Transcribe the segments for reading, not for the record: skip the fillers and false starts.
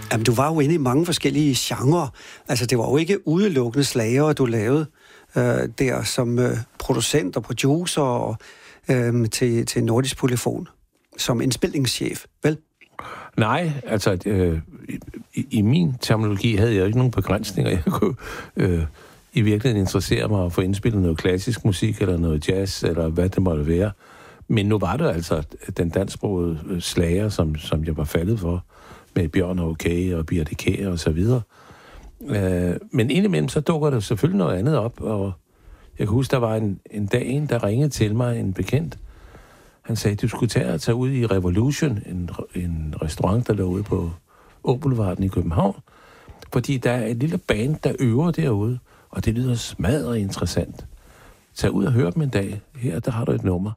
Jamen, du var jo inde i mange forskellige genrer. Altså, det var jo ikke udelukkende slager, du lavede der som producent og producer og til Nordisk Polyfon som indspilningschef, vel? Nej, altså i min terminologi havde jeg ikke nogen begrænsninger. Jeg kunne i virkeligheden interessere mig for at indspille noget klassisk musik eller noget jazz eller hvad det måtte være. Men nu var det altså den dansksprogede slager, som jeg var faldet for, med Bjørn og Okay og Birte Kjær og så videre. Men indimellem så dukker der selvfølgelig noget andet op, og jeg kan huske, der var en dag, der ringede til mig, en bekendt. Han sagde, du skulle tage ud i Revolution, en restaurant, der lå ude på Åboulevarden i København, fordi der er et lille band, der øver derude, og det lyder smadret interessant. Tag ud og hør dem en dag. Her, der har du et nummer.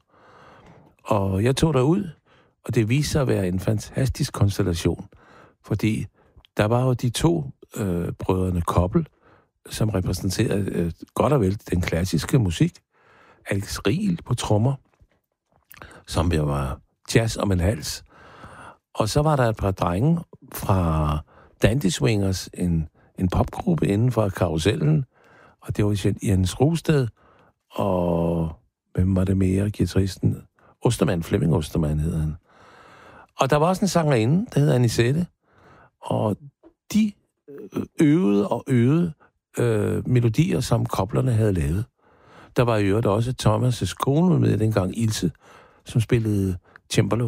Og jeg tog derud, og det viste sig at være en fantastisk konstellation, fordi der var jo de to brødrene Koppel, som repræsenterede godt og vel den klassiske musik. Alex Riel på trommer, som jo var jazz om en hals. Og så var der et par drenge fra Dandy Swingers, en popgruppe inden for karusellen, og det var Jens Rusted, og hvem var det mere, guitaristen? Ostermann, Flemming Ostermann hed han. Og der var også en sangerinde, der hed Anisette, og de øvede melodier, som koblerne havde lavet. Der var i øvrigt også Thomas' kone med dengang, Ilse, som spillede cembalo.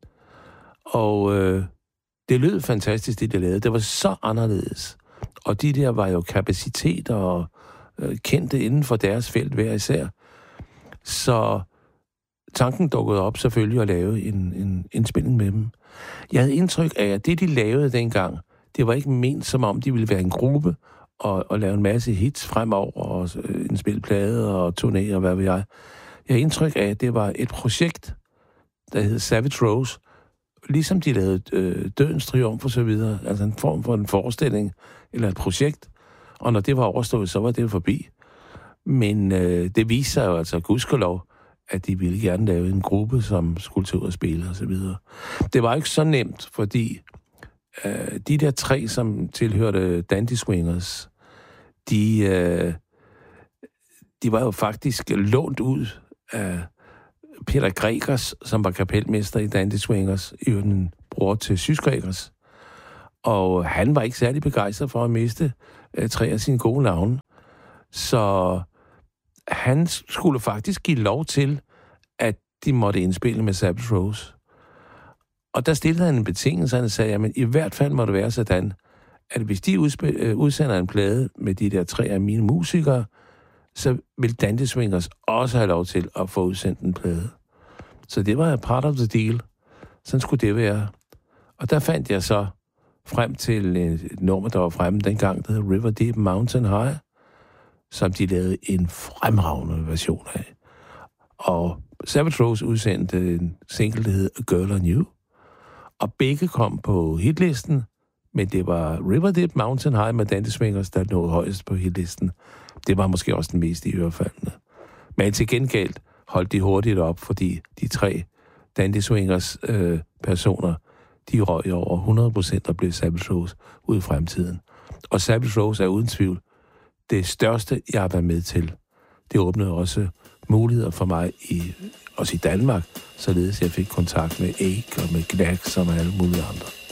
Og det lød fantastisk, det de lavede. Det var så anderledes. Og de der var jo kapacitet og kendte inden for deres felt hver især. Så tanken dukkede op selvfølgelig at lave en indspilning med dem. Jeg havde indtryk af, at det, de lavede dengang, det var ikke ment som om, de ville være en gruppe og lave en masse hits fremover og indspille plader og turnéer og hvad ved jeg. Jeg havde indtryk af, at det var et projekt, der hed Savage Rose, ligesom de lavede Dødens Triumf og så videre, altså en form for en forestilling eller et projekt, og når det var overstået, så var det forbi. Men det viste sig jo altså gudskelov, at de ville gerne lave en gruppe, som skulle til ud og spille og så videre. Det var ikke så nemt, fordi de der tre, som tilhørte Dandy Swingers, de var jo faktisk lånt ud af Peter Gregers, som var kapelmester i Dandy Swingers, i en bror til Sys Gregers. Og han var ikke særlig begejstret for at miste tre af sine gode navne. Så han skulle faktisk give lov til, at de måtte indspille med Savage Rose. Og der stillede han en betingelse, han sagde, at i hvert fald må det være sådan, at hvis de udsender en plade med de der tre af mine musikere, så vil Dandy Swingers også have lov til at få udsendt en plade. Så det var part of the deal. Sådan skulle det være. Og der fandt jeg så frem til et nummer, der var fremme dengang, der hed River Deep Mountain High, som de lavede en fremragende version af. Og Savage Rose udsendte en single, der hed A Girl on You. Og begge kom på hitlisten, men det var River Deep Mountain High med Dandy Swingers, der nåede højest på hitlisten. Det var måske også den mest i ørefaldende. Men til gengæld holdt de hurtigt op, fordi de tre Dandy Swingers personer, de røg over 100% og blev Savage Rose ud i fremtiden. Og Savage Rose er uden tvivl det største, jeg har været med til. Det åbnede også muligheder for mig også i Danmark, således jeg fik kontakt med Ake og med Gnags og med alle mulige andre.